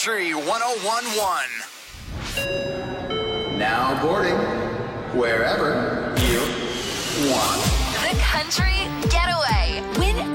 Country 101.1. Now boarding wherever you want. The Country Getaway. Win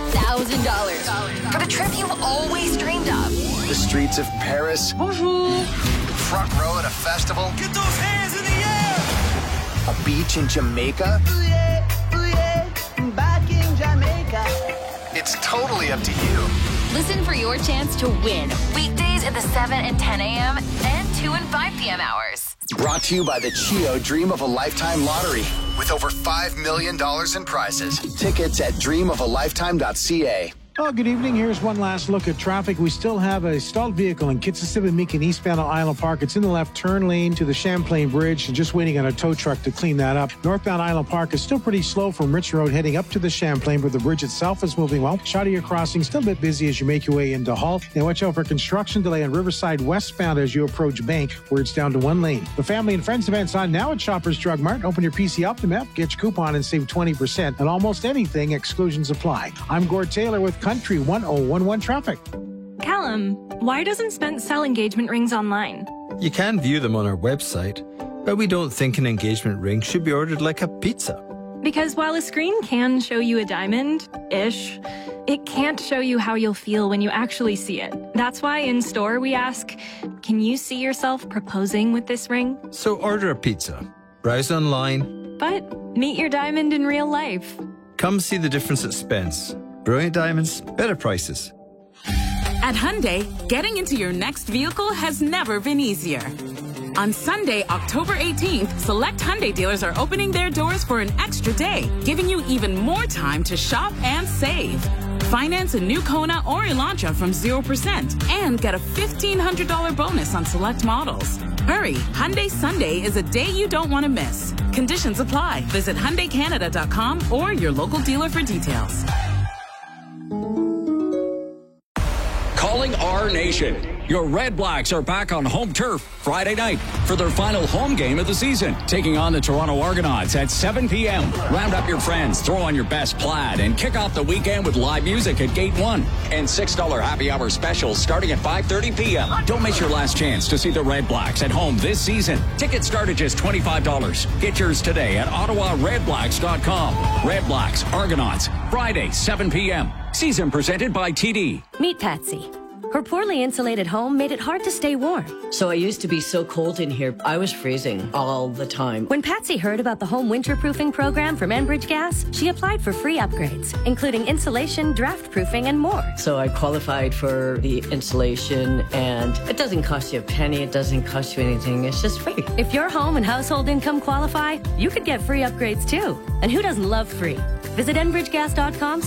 $10,000 for the trip you've always dreamed of. The streets of Paris. Bonjour. Front row at a festival. Get those hands in the air! A beach in Jamaica. Ooh yeah, back in Jamaica. It's totally up to you. Listen for your chance to win. Weekdays at the 7 and 10 a.m. and 2 and 5 p.m. hours. Brought to you by the Chio Dream of a Lifetime Lottery with over $5 million in prizes. Tickets at dreamofalifetime.ca. Oh, good evening. Here's one last look at traffic. We still have a stalled vehicle in Kitsisimmik eastbound on Island Park. It's in the left turn lane to the Champlain Bridge and just waiting on a tow truck to clean that up. Northbound Island Park is still pretty slow from Rich Road heading up to the Champlain, but the bridge itself is moving well. Chaudière Crossing still a bit busy as you make your way into Hull. And watch out for construction delay on Riverside westbound as you approach Bank, where it's down to one lane. The Family and Friends event's on now at Shoppers Drug Mart. Open your PC Optim app, get your coupon, and save 20% on almost anything. Exclusions apply. I'm Gord Taylor with Country 101.1 Traffic. Callum, why doesn't Spence sell engagement rings online? You can view them on our website, but we don't think an engagement ring should be ordered like a pizza. Because while a screen can show you a diamond-ish, it can't show you how you'll feel when you actually see it. That's why in store we ask, can you see yourself proposing with this ring? So order a pizza, browse online, But meet your diamond in real life. come see the difference at Spence. Brilliant diamonds, better prices. At Hyundai, getting into your next vehicle has never been easier. On Sunday, October 18th, select Hyundai dealers are opening their doors for an extra day, giving you even more time to shop and save. Finance a new Kona or Elantra from 0% and get a $1,500 bonus on select models. Hurry, Hyundai Sunday is a day you don't want to miss. Conditions apply. Visit HyundaiCanada.com or your local dealer for details. Calling our nation. Your Red Blacks are back on home turf Friday night for their final home game of the season, taking on the Toronto Argonauts at 7 p.m. Round up your friends, throw on your best plaid, and kick off the weekend with live music at Gate 1 and $6 happy hour specials starting at 5:30 p.m. Don't miss your last chance to see the Red Blacks at home this season. Tickets start at just $25. Get yours today at OttawaRedBlacks.com. Red Blacks, Argonauts, Friday, 7 p.m. Season presented by TD. Meet Patsy. Her poorly insulated home made it hard to stay warm. So I used to be so cold in here, I was freezing all the time. When Patsy heard about the home winterproofing program from Enbridge Gas, she applied for free upgrades, including insulation, draft proofing, and more. So I qualified for the insulation, and it doesn't cost you a penny, it doesn't cost you anything, it's just free. If your home and household income qualify, you could get free upgrades too. And who doesn't love free? Visit enbridgegas.com